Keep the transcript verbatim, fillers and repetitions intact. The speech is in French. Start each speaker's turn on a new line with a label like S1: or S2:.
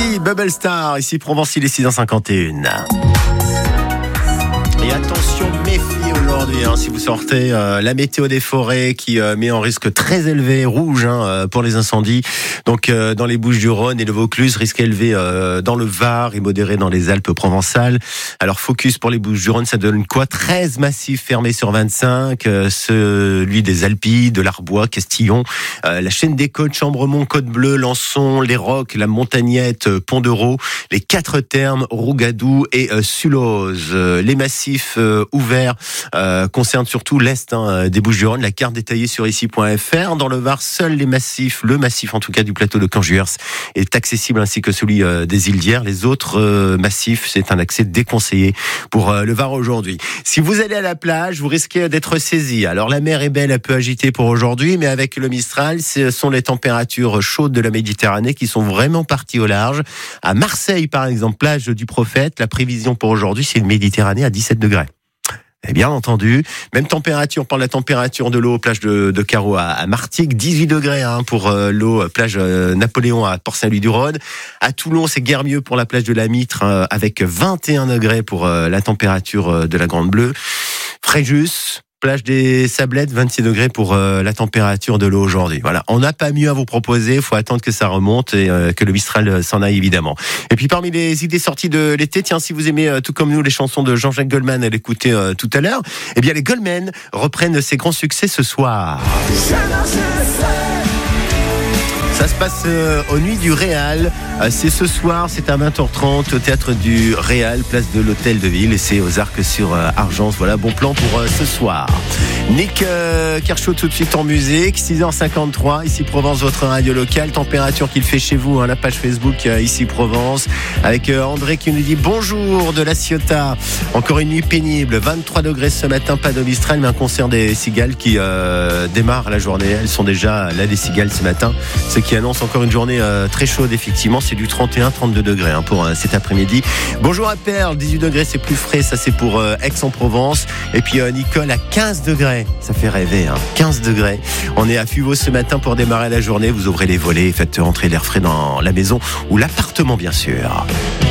S1: Mehdi, Bubble Star, ici Provence, il est six heures cinquante et une. Et attention, méfiez aujourd'hui, hein, si vous sortez, euh, la météo des forêts qui euh, met en risque très élevé, rouge, hein, pour les incendies. Donc euh, dans les Bouches-du-Rhône et le Vaucluse, risque élevé euh, dans le Var et modéré dans les Alpes provençales. Alors focus pour les Bouches-du-Rhône, ça donne quoi? treize massifs fermés sur vingt-cinq, euh, celui des Alpilles, de l'Arbois, Castillon, euh, la chaîne des Côtes, Chambremont, Côte-Bleue, Lançon, les Rocs, la Montagnette, euh, Pont-d'Europe, les Quatre Termes, Rougadou et euh, Sulose. Euh, les massifs Euh, ouvert euh, concerne surtout l'est hein, des Bouches-du-Rhône. La carte détaillée sur ici point f r. Dans le Var, seuls les massifs, le massif en tout cas du plateau de Caen-Juers est accessible ainsi que celui euh, des îles d'Hyères. Les autres euh, massifs, c'est un accès déconseillé pour euh, le Var aujourd'hui. Si vous allez à la plage, vous risquez d'être saisi. Alors la mer est belle, un peu agitée pour aujourd'hui, mais avec le Mistral, ce sont les températures chaudes de la Méditerranée qui sont vraiment parties au large. À Marseille, par exemple, plage du Prophète, la prévision pour aujourd'hui, c'est une Méditerranée à dix-sept degrés. Et bien entendu, même température pour la température de l'eau, plage de, de Carreau à, à Martigues, dix-huit degrés hein, pour euh, l'eau, plage euh, Napoléon à Port-Saint-Louis-du-Rhône. À Toulon, c'est guère mieux pour la plage de la Mitre, hein, avec vingt et un degrés pour euh, la température euh, de la Grande Bleue. Fréjus, plage des Sablettes, vingt-six degrés pour euh, la température de l'eau aujourd'hui. Voilà, on n'a pas mieux à vous proposer, il faut attendre que ça remonte et euh, que le Mistral euh, s'en aille évidemment. Et puis parmi les idées sorties de l'été, tiens, si vous aimez euh, tout comme nous les chansons de Jean-Jacques Goldman à l'écouter euh, tout à l'heure, eh bien les Goldman reprennent ses grands succès ce soir. Ça se passe euh, aux Nuits du Réal. Euh, c'est ce soir, c'est à vingt heures trente au théâtre du Réal, place de l'Hôtel de Ville, et c'est aux Arcs sur euh, Argence. Voilà, bon plan pour euh, ce soir. Nick euh, Kershaw tout de suite en musique, six heures cinquante-trois, ici Provence, votre radio locale. Température qu'il fait chez vous, hein, la page Facebook euh, ici Provence, avec euh, André qui nous dit bonjour de la Ciotat. Encore une nuit pénible, vingt-trois degrés ce matin, pas de Mistral, mais un concert des Cigales qui euh, démarre la journée. Elles sont déjà là, les Cigales ce matin, ce qui annonce encore une journée euh, très chaude effectivement. C'est du trente et un à trente-deux degrés hein, pour euh, cet après-midi. Bonjour à Perle, dix-huit degrés, c'est plus frais, ça c'est pour euh, Aix-en-Provence. Et puis euh, Nicole à quinze degrés, ça fait rêver, hein, quinze degrés. On est à Fuvaux ce matin pour démarrer la journée. Vous ouvrez les volets et faites rentrer l'air frais dans la maison ou l'appartement bien sûr.